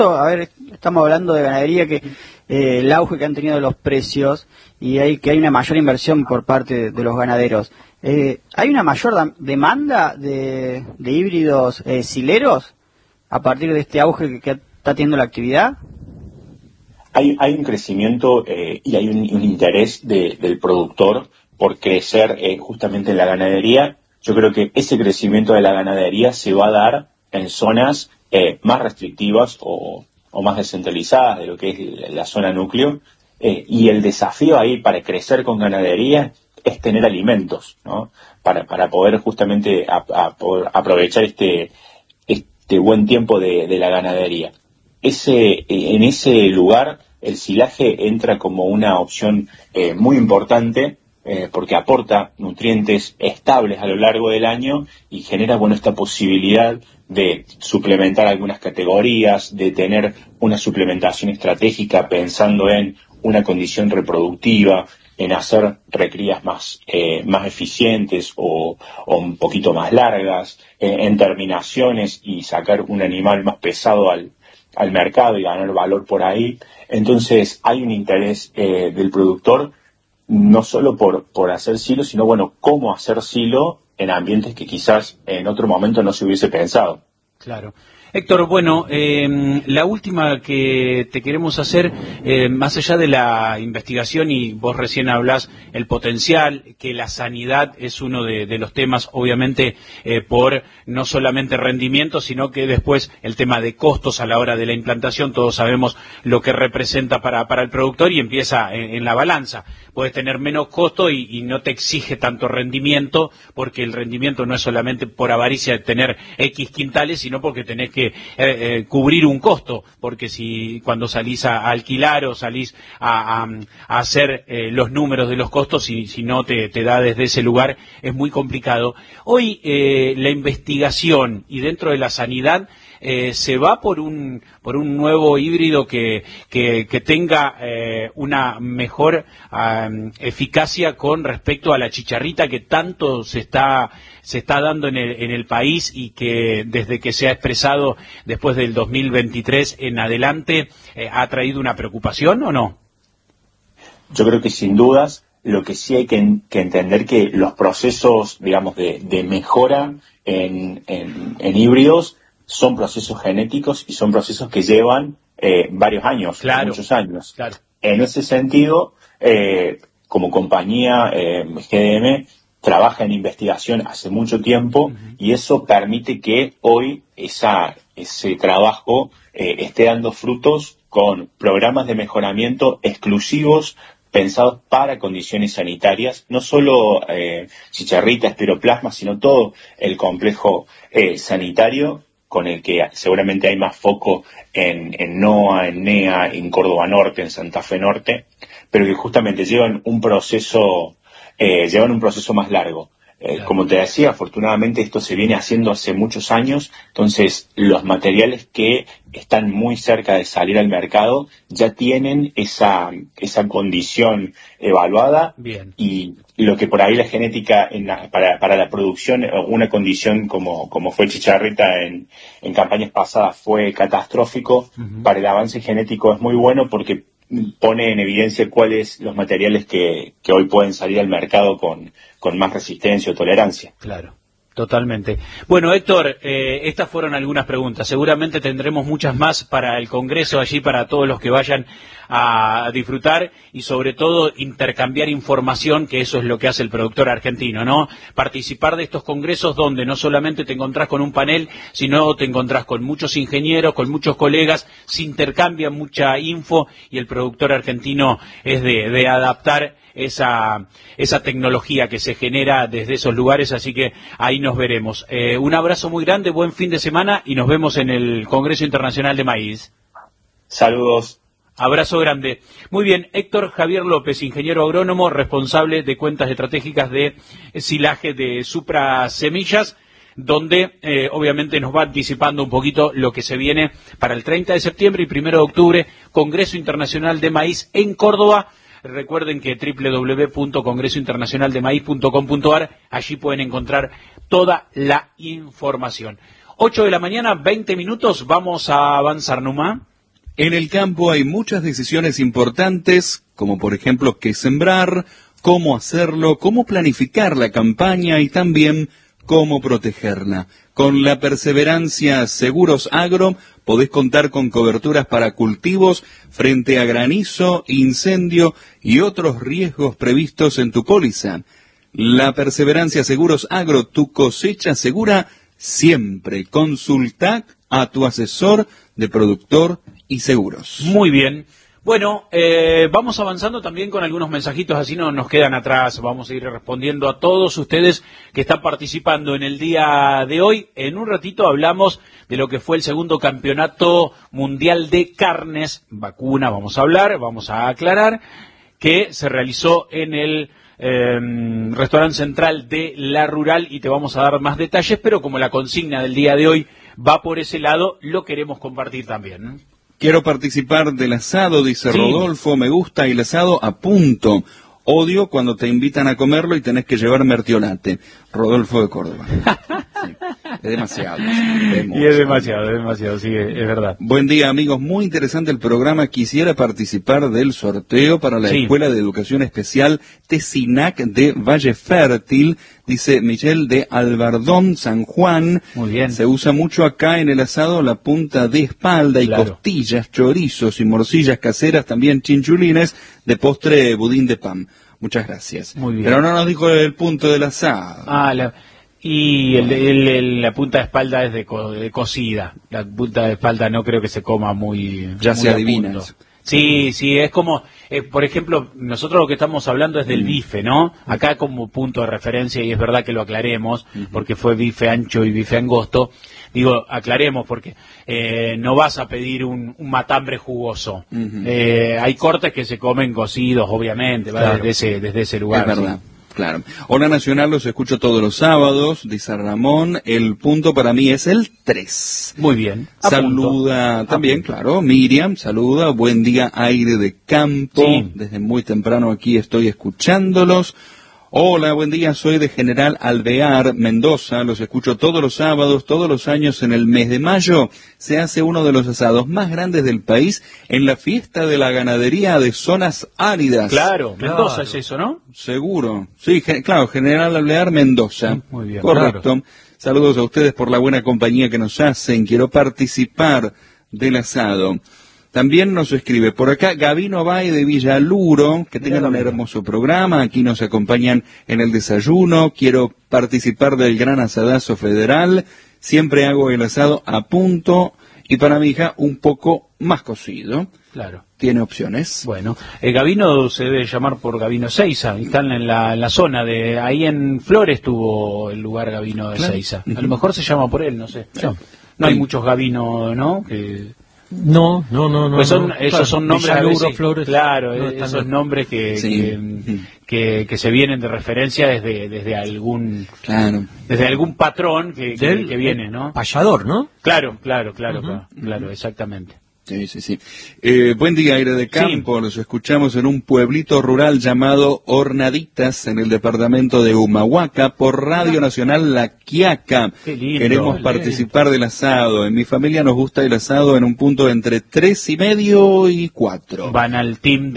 A ver, estamos hablando de ganadería, que el auge que han tenido los precios y que hay una mayor inversión por parte de los ganaderos. ¿Hay una mayor demanda de híbridos sileros a partir de este auge que está teniendo la actividad? Hay un crecimiento y hay un interés del productor por crecer justamente en la ganadería. Yo creo que ese crecimiento de la ganadería se va a dar en zonas más restrictivas o más descentralizadas de lo que es la zona núcleo, y el desafío ahí para crecer con ganadería es tener alimentos, ¿no? Para poder justamente poder aprovechar este buen tiempo de la ganadería. En ese lugar el silaje entra como una opción muy importante, porque aporta nutrientes estables a lo largo del año y genera, esta posibilidad de suplementar algunas categorías, de tener una suplementación estratégica pensando en una condición reproductiva, en hacer recrías más eficientes o un poquito más largas, en terminaciones y sacar un animal más pesado al mercado y ganar valor por ahí. Entonces hay un interés del productor no solo por hacer silo, sino cómo hacer silo en ambientes que quizás en otro momento no se hubiese pensado. Claro. Héctor, la última que te queremos hacer, más allá de la investigación, y vos recién hablás el potencial, que la sanidad es uno de los temas, obviamente, por no solamente rendimiento, sino que después el tema de costos a la hora de la implantación, todos sabemos lo que representa para el productor y empieza en la balanza. Puedes tener menos costo y no te exige tanto rendimiento, porque el rendimiento no es solamente por avaricia de tener X quintales, sino porque tenés que cubrir un costo, porque cuando salís a alquilar o salís a hacer los números de los costos, si no te da desde ese lugar, es muy complicado. Hoy la investigación y dentro de la sanidad se va por un nuevo híbrido que tenga una mejor eficacia con respecto a la chicharrita que tanto se está dando en el país, y que desde que se ha expresado después del 2023 en adelante ha traído una preocupación, ¿o no? Yo creo que sin dudas. Lo que sí hay que entender que los procesos, de mejora en híbridos son procesos genéticos y son procesos que llevan varios años, claro, muchos años. Claro. En ese sentido, como compañía, GDM trabaja en investigación hace mucho tiempo, y eso permite que hoy ese trabajo esté dando frutos con programas de mejoramiento exclusivos pensados para condiciones sanitarias, no solo chicharrita, espiroplasma, sino todo el complejo sanitario, con el que seguramente hay más foco en NOA, en NEA, en Córdoba Norte, en Santa Fe Norte, pero que justamente llevan un proceso más largo. Como te decía, afortunadamente esto se viene haciendo hace muchos años, entonces los materiales que están muy cerca de salir al mercado ya tienen esa condición evaluada. Bien. Y lo que por ahí la genética para la producción, una condición como fue chicharrita en campañas pasadas, fue catastrófico. Para el avance genético es muy bueno porque pone en evidencia cuáles los materiales que hoy pueden salir al mercado con más resistencia o tolerancia. Claro, totalmente. Bueno, Héctor, estas fueron algunas preguntas. Seguramente tendremos muchas más para el Congreso allí, para todos los que vayan a disfrutar, y sobre todo intercambiar información, que eso es lo que hace el productor argentino, ¿no? Participar de estos congresos donde no solamente te encontrás con un panel, sino te encontrás con muchos ingenieros, con muchos colegas, se intercambia mucha info, y el productor argentino es de adaptar esa tecnología que se genera desde esos lugares, así que ahí nos veremos. Un abrazo muy grande, buen fin de semana, y nos vemos en el Congreso Internacional de Maíz. Saludos. Abrazo grande. Muy bien, Héctor Javier López, ingeniero agrónomo, responsable de cuentas estratégicas de silaje de Supra Semillas, donde obviamente nos va anticipando un poquito lo que se viene para el 30 de septiembre y 1 de octubre, Congreso Internacional de Maíz en Córdoba. Recuerden que www.congresointernacionaldemaíz.com.ar, allí pueden encontrar toda la información. 8 de la mañana, 20 minutos, vamos a avanzar, Numa. En el campo hay muchas decisiones importantes, como por ejemplo qué sembrar, cómo hacerlo, cómo planificar la campaña y también cómo protegerla. Con la perseverancia Seguros Agro podés contar con coberturas para cultivos frente a granizo, incendio y otros riesgos previstos en tu póliza. La perseverancia Seguros Agro, tu cosecha segura siempre. Consulta a tu asesor de productor y seguros. Muy bien. Bueno, vamos avanzando también con algunos mensajitos, así no nos quedan atrás. Vamos a ir respondiendo a todos ustedes que están participando en el día de hoy. En un ratito hablamos de lo que fue el segundo campeonato mundial de carnes, vacuna, vamos a aclarar, que se realizó en el restaurante central de La Rural y te vamos a dar más detalles, pero como la consigna del día de hoy va por ese lado, lo queremos compartir también, ¿no? Quiero participar del asado, dice Sí. Rodolfo, me gusta el asado a punto. Odio cuando te invitan a comerlo y tenés que llevar mertiolate. Rodolfo de Córdoba. Sí. Es demasiado. Y es demasiado, sí, es verdad. Buen día, amigos. Muy interesante el programa. Quisiera participar del sorteo para la Sí. Escuela de Educación Especial Tecinac de Valle Fértil. Dice Michelle de Albardón, San Juan. Muy bien. Se usa mucho acá en el asado la punta de espalda y Claro. costillas, chorizos y morcillas caseras, también chinchulines, de postre budín de pan. Muchas gracias. Muy bien. Pero no nos dijo el punto del asado. Y la punta de espalda es de cocida. La punta de espalda no creo que se coma muy... Ya muy se a adivina punto. eso. Sí, es como, por ejemplo, nosotros lo que estamos hablando es del bife, ¿no? Acá como punto de referencia, y es verdad que lo aclaremos, porque fue bife ancho y bife angosto. Digo, aclaremos porque no vas a pedir un matambre jugoso. Hay cortes que se comen cocidos, obviamente, ¿va? Claro. desde ese lugar. Es verdad. ¿sí? Claro. Hola Nacional, los escucho todos los sábados, dice Ramón. El punto para mí es el 3. Muy bien. Saluda también, claro, Miriam, saluda. Buen día, aire de campo. Sí. Desde muy temprano aquí estoy escuchándolos. Hola, buen día, soy de General Alvear, Mendoza, los escucho todos los sábados, todos los años en el mes de mayo. Se hace uno de los asados más grandes del país en la fiesta de la ganadería de zonas áridas. Claro, Mendoza es eso, ¿no? Seguro. Sí, claro, General Alvear, Mendoza. Muy bien. Correcto. Claro. Saludos a ustedes por la buena compañía que nos hacen. Quiero participar del asado. También nos escribe por acá Gabino Bay de Villaluro, que tengan un hermoso programa, aquí nos acompañan en el desayuno, quiero participar del gran asadazo federal, siempre hago el asado a punto y para mi hija un poco más cocido. Claro. Tiene opciones. Bueno, Gabino se debe llamar por Gabino Seiza, están en la zona de, ahí en Flores tuvo el lugar Gabino de Claro. Seiza. A lo mejor se llama por él, no sé. No hay muchos Gabino, ¿no? No. Pues esos Claro, son nombres a Villaluro, veces, Flores, claro, no están esos bien. nombres Sí. que se vienen de referencia desde algún Claro. patrón que viene, ¿no? Payador, ¿no? Claro, exactamente. Sí. Buen día, aire de campo. Los escuchamos en un pueblito rural llamado Hornaditas, en el departamento de Humahuaca, por Radio Nacional La Quiaca. Qué lindo. Queremos participar del asado. En mi familia nos gusta el asado en un punto entre 3:30 y 4. Van al team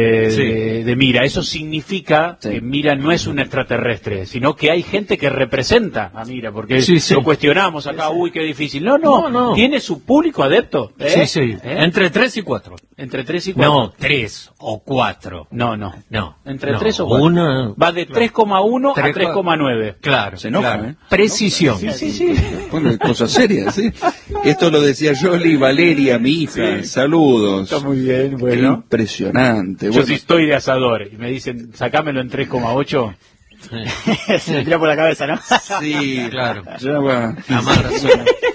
de Mira. Eso significa Sí. que Mira no es un extraterrestre, sino que hay gente que representa a Mira, porque Sí. lo cuestionamos acá, uy, qué difícil. No, tiene su público adepto. Sí. Entre 3 y 4. Entre 3 y 4. No, 3 o 4. No. No. Entre No, 3 o 4. uno- Va de 3,1 a 3,1. 3,9. Claro. Se enoja, claro. ¿eh? Precisión. Sí. Bueno, cosas serias, ¿sí? Esto lo decía Yoli Valeria, mi hija. Sí. Saludos. Está muy bien, Qué impresionante. Yo sí estoy de asador y me dicen, sacámelo en 3,8. Se me tira por la cabeza, ¿no? Sí, Claro. Ya va. Amarse.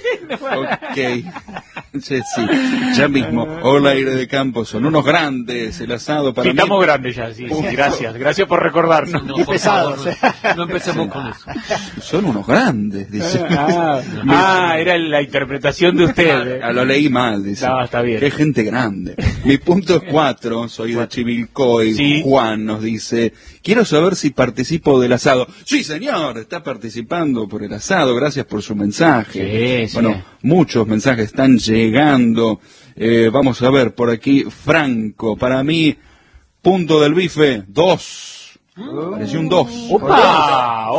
Ok. Sí, ya mismo. Hola, aire de campo. Son unos grandes. El asado para Sí, mí. estamos grandes ya, sí. Gracias por recordarnos. No, Y por pesados. favor, no empecemos con eso. Son unos grandes, dice. Era la interpretación de usted. Lo leí mal, dice. No, está bien. Qué gente grande. Mi punto es 4. Soy de Chivilcoy. Sí. Juan nos dice, quiero saber si participo del asado. Sí, señor, está participando por el asado. Gracias por su mensaje. Sí. Bueno, Muchos mensajes están llegando. Vamos a ver, por aquí, Franco, para mí, punto del bife, 2. Pareció un 2. ¡Opa!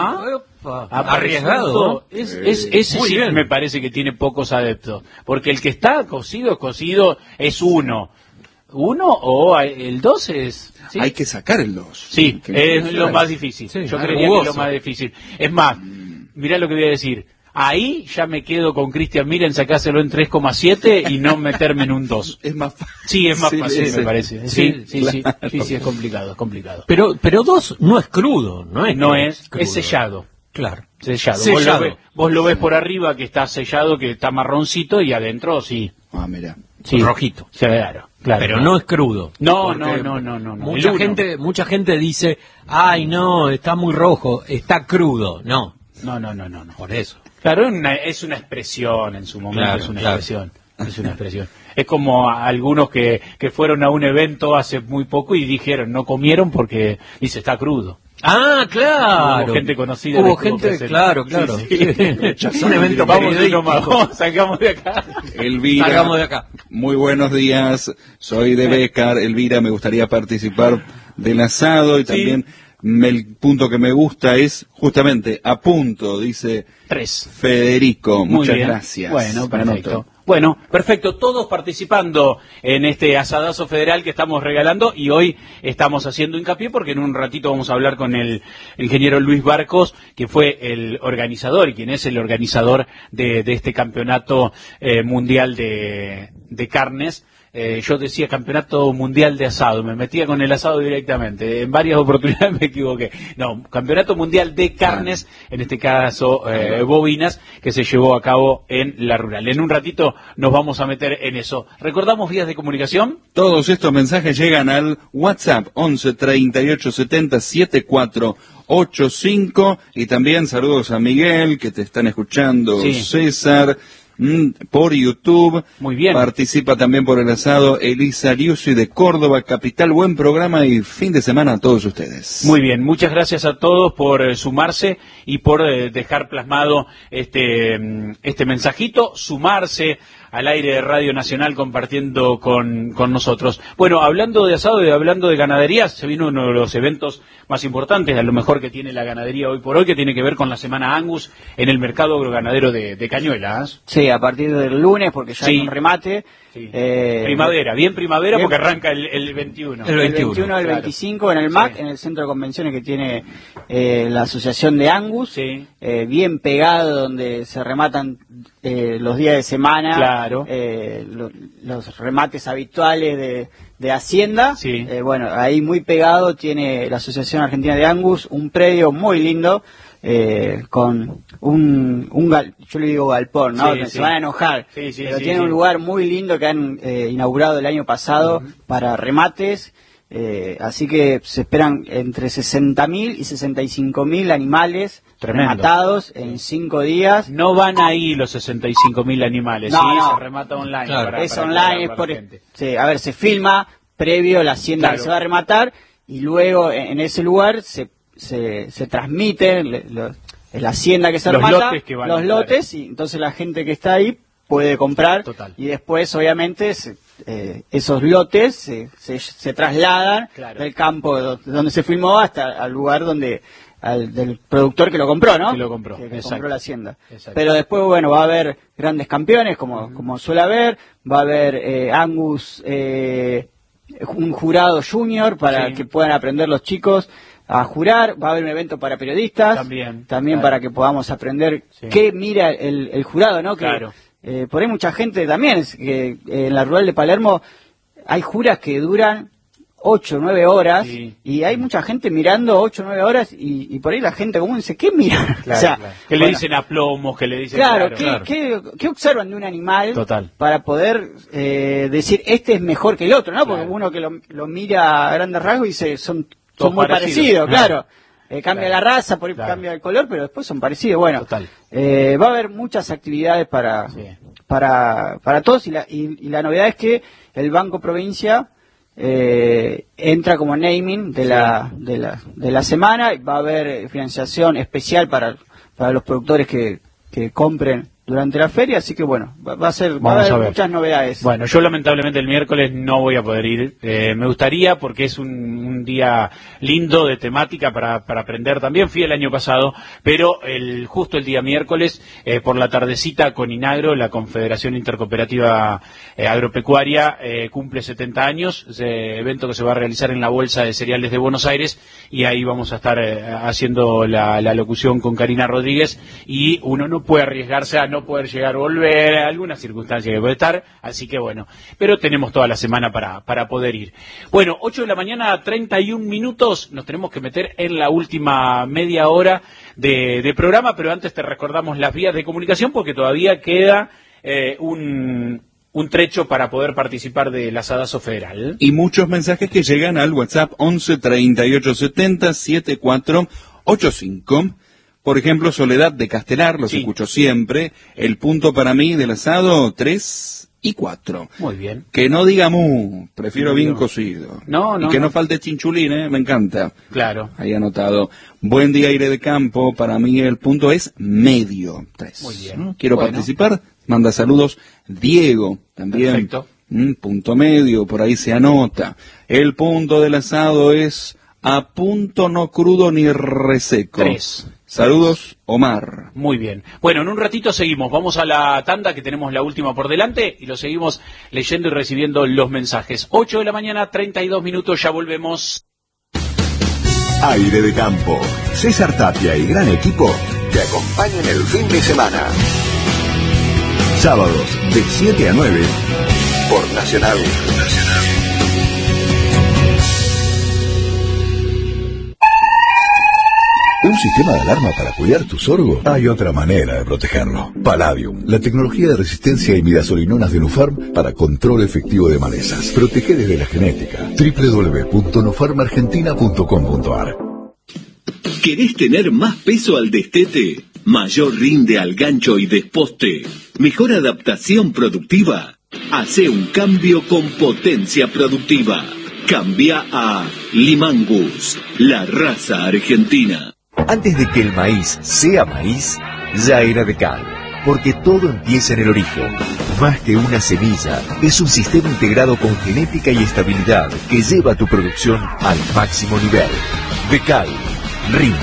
Arriesgado. Ese Muy sí bien. me parece que tiene pocos adeptos. Porque el que está cocido es 1. 1 o el 2 es... ¿sí? Hay que sacar el 2. Sí, es lo más difícil. Sí, Yo es creería que es lo rugoso. más difícil. Es más, mirá lo que voy a decir. Ahí ya me quedo con Cristian Miren, sacárselo en 3,7 y no meterme en un 2. Es más fácil. Sí, es más fácil, sí. me parece. Sí, claro. sí, es complicado, es complicado. Pero 2 no es crudo, ¿no es? No que es crudo. sellado. Claro. Sellado. Sellado. Vos lo ves por arriba que está sellado, que está marroncito y adentro sí. Ah, mira. Sí. Rojito. Claro. Pero no es crudo. No, Porque no. Mucha gente dice, ay no, está muy rojo, está crudo. No, No. por eso. Claro, es una expresión en su momento, Claro, es una claro. expresión. Es una expresión. Es como algunos que fueron a un evento hace muy poco y dijeron, no comieron porque dice, está crudo. Ah, claro. Hubo gente conocida. Hubo que estuvo gente, presente. claro. Sí. Un evento Vamos de uno periodístico. más, sacamos de acá. Elvira, Salgamos de acá. muy buenos días, soy de Bécar. Elvira, me gustaría participar del asado y Sí. también el punto que me gusta es justamente a punto, dice 3. Federico. Muy Muchas bien. gracias. Bueno, perfecto. Anoto. Bueno, perfecto. Todos participando en este asadazo federal que estamos regalando y hoy estamos haciendo hincapié porque en un ratito vamos a hablar con el ingeniero Luis Barcos, que fue el organizador y quien es el organizador de este campeonato mundial de carnes. Yo decía campeonato mundial de asado, me metía con el asado directamente, en varias oportunidades me equivoqué. No, campeonato mundial de carnes, en este caso bovinas, que se llevó a cabo en la rural. En un ratito nos vamos a meter en eso. ¿Recordamos vías de comunicación? Todos estos mensajes llegan al WhatsApp 11 38 70 74 85 y también saludos a Miguel que te están escuchando, Sí. César. Por YouTube. Muy bien. Participa también por el asado Elisa Liusi de Córdoba, capital. Buen programa y fin de semana a todos ustedes. Muy bien, muchas gracias a todos por sumarse y por dejar plasmado este mensajito, sumarse al aire de Radio Nacional compartiendo con nosotros. Bueno, hablando de asado y hablando de ganaderías, se vino uno de los eventos más importantes, a lo mejor que tiene la ganadería hoy por hoy, que tiene que ver con la Semana Angus en el mercado agroganadero de Cañuelas. Sí, a partir del lunes, porque ya Sí. hay un remate. Sí. Primavera, bien primavera bien. porque arranca el 21. El 21, al claro. 25 en el MAC, Sí. en el centro de convenciones que tiene la Asociación de Angus. Sí. Bien pegado, donde se rematan los días de semana. Claro. Los remates habituales de Hacienda. Sí. Bueno, ahí muy pegado tiene la Asociación Argentina de Angus, un predio muy lindo. Con yo le digo galpón, ¿no? Sí, Se sí. van a enojar, Sí, sí, pero sí, tiene sí. un lugar muy lindo que han inaugurado el año pasado para remates, así que se esperan entre 60.000 y 65.000 animales Tremendo. rematados en 5 días. No van ahí los 65.000 animales, No, ¿sí? no. Se remata online. Claro. Es para online, aclarar es para por, la gente. sí, a ver, se filma previo la hacienda Claro. que se va a rematar y luego en ese lugar se transmite la hacienda que se Los remata, lotes que van, los claro. lotes, y entonces la gente que está ahí puede comprar. Total. Y después obviamente esos lotes se trasladan Claro. del campo donde se filmó hasta al lugar del productor que lo compró, ¿no? Que lo compró, que exacto. compró la hacienda. Exacto. Pero después, bueno, va a haber grandes campeones, como suele haber, va a haber Angus, un jurado junior para Sí. que puedan aprender los chicos a jurar, va a haber un evento para periodistas, También, claro. para que podamos aprender Sí. qué mira el jurado, ¿no? Que, Claro. por ahí mucha gente también, que en la rural de Palermo hay juras que duran 8 o 9 horas, Sí. y hay mucha gente mirando 8 o 9 horas, y por ahí la gente común dice, ¿qué miran? Claro, O sea, claro. Que le bueno, dicen a plomos, que le dicen... claro, claro. ¿qué observan de un animal Total. para poder decir este es mejor que el otro, ¿no? Porque Claro. uno que lo mira a grandes rasgos dice son Todos muy parecidos. parecidos, claro. Cambia Claro. la raza, por ahí Claro. cambia el color, pero después son parecidos. Bueno, Total. Va a haber muchas actividades para todos y la novedad es que el Banco Provincia entra como naming de la semana, y va a haber financiación especial para los productores que compren durante la feria, así que bueno, va a Vamos a haber ver. muchas novedades. Bueno, yo lamentablemente el miércoles no voy a poder ir. Me gustaría porque es un día lindo de temática para aprender también. Fui el año pasado, pero justo el día miércoles, por la tardecita, con Inagro, la Confederación Intercooperativa Agropecuaria, cumple 70 años. Ese evento que se va a realizar en la Bolsa de Cereales de Buenos Aires, y ahí vamos a estar haciendo la locución con Karina Rodríguez, y uno no puede arriesgarse a no poder llegar a volver, alguna circunstancia que puede estar, así que bueno, pero tenemos toda la semana para poder ir. Bueno, 8 de la mañana, 31 minutos, nos tenemos que meter en la última media hora de programa, pero antes te recordamos las vías de comunicación, porque todavía queda un trecho para poder participar del asadazo federal. Y muchos mensajes que llegan al WhatsApp 11 38 70 7485. Por ejemplo, Soledad de Castelar, los escucho siempre. El punto para mí del asado, 3 y 4. Muy bien. Que no diga mu, prefiero bien cocido. No. Y que no falte chinchulín, me encanta. Claro. Ahí anotado. Buen día, aire de campo. Para mí el punto es medio, 3. Muy bien. Quiero participar. Manda saludos Diego, también. Perfecto. Punto medio, por ahí se anota. El punto del asado es a punto, no crudo ni reseco. 3. Saludos, Omar. Muy bien. Bueno, en un ratito seguimos. Vamos a la tanda, que tenemos la última por delante, y lo seguimos leyendo y recibiendo los mensajes. 8 de la mañana, 32 minutos, ya volvemos. Aire de campo. César Tapia y gran equipo te acompañan el fin de semana. Sábados de 7 a 9 por Nacional. ¿Un sistema de alarma para cuidar tu sorgo? Hay otra manera de protegerlo. Palladium, la tecnología de resistencia a imidazolinonas de Nufarm para control efectivo de malezas. Protege desde la genética. www.nufarmargentina.com.ar. ¿Querés tener más peso al destete? ¿Mayor rinde al gancho y desposte? ¿Mejor adaptación productiva? Hace un cambio con potencia productiva. Cambia a Limangus, la raza argentina. Antes de que el maíz sea maíz, ya era de cal, porque todo empieza en el origen. Más que una semilla, es un sistema integrado con genética y estabilidad que lleva tu producción al máximo nivel. De cal, rinde.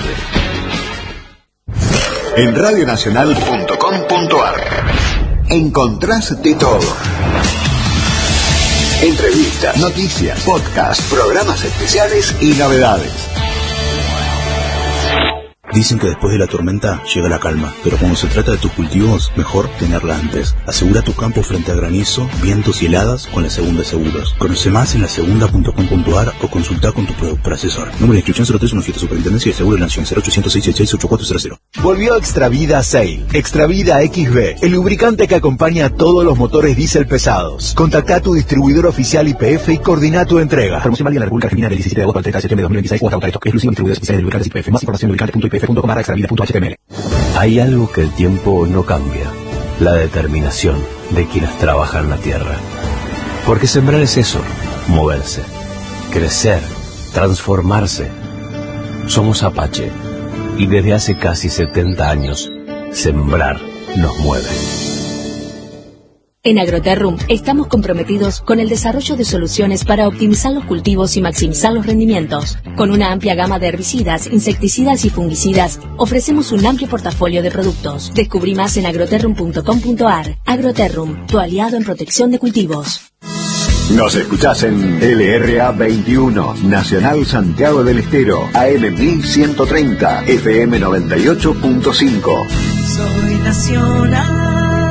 En radionacional.com.ar encontrás de todo. Entrevistas, noticias, podcasts, programas especiales y novedades. Dicen que después de la tormenta llega la calma, pero cuando se trata de tus cultivos, mejor tenerla antes. Asegura tu campo frente a granizo, vientos y heladas con la Segunda Seguros. Conoce más en lasegunda.com.ar o consulta con tu productor asesor. Número de inscripción 0317, Superintendencia de Seguro de la Nación, 0800-666-8400. Volvió Extravida Sail, Extravida XB, el lubricante que acompaña a todos los motores diésel pesados. Contacta a tu distribuidor oficial YPF y coordina tu entrega. Promoción válida en la República Argentina del 17 de agosto al 30 de septiembre de 2026 o hasta autorizado. Exclusivo distribuidores oficiales de lubricantes YPF. Más información en lubricante.ypf.com/extravida.html. Hay algo que el tiempo no cambia: la determinación de quienes trabajan la tierra. Porque sembrar es eso, moverse, crecer, transformarse. Somos Apache, y desde hace casi 70 años, sembrar nos mueve. En Agroterrum estamos comprometidos con el desarrollo de soluciones para optimizar los cultivos y maximizar los rendimientos. Con una amplia gama de herbicidas, insecticidas y fungicidas, ofrecemos un amplio portafolio de productos. Descubrí más en agroterrum.com.ar. Agroterrum, tu aliado en protección de cultivos. Nos escuchás en LRA 21, Nacional Santiago del Estero, AM 1130, FM 98.5. Soy Nacional.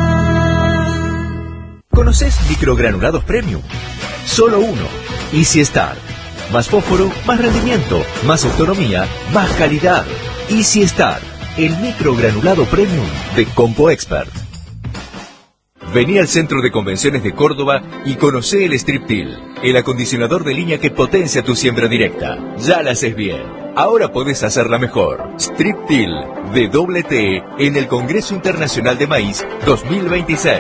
¿Conoces microgranulados premium? Solo uno. Easy Start. Más fósforo, más rendimiento, más autonomía, más calidad. Easy Start, el microgranulado premium de Compo Expert. Vení al Centro de Convenciones de Córdoba y conocé el Strip-Till, el acondicionador de línea que potencia tu siembra directa. Ya la haces bien. Ahora podés hacerla mejor. Strip-Till de T en el Congreso Internacional de Maíz 2026.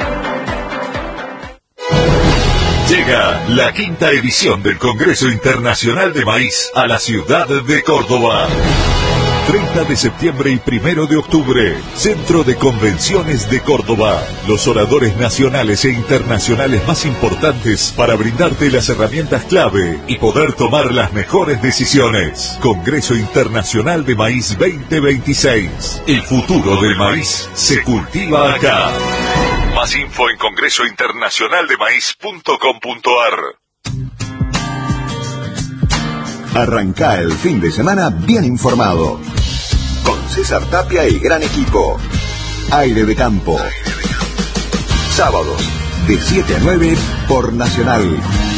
Llega la 5ª edición del Congreso Internacional de Maíz a la ciudad de Córdoba. 30 de septiembre y 1 de octubre, Centro de Convenciones de Córdoba. Los oradores nacionales e internacionales más importantes para brindarte las herramientas clave y poder tomar las mejores decisiones. Congreso Internacional de Maíz 2026. El futuro del maíz se cultiva acá. Más info en congresointernacionaldemaíz.com.ar. Arranca el fin de semana bien informado. Con César Tapia y gran equipo. Aire de Campo. Sábados, de 7 a 9 por Nacional.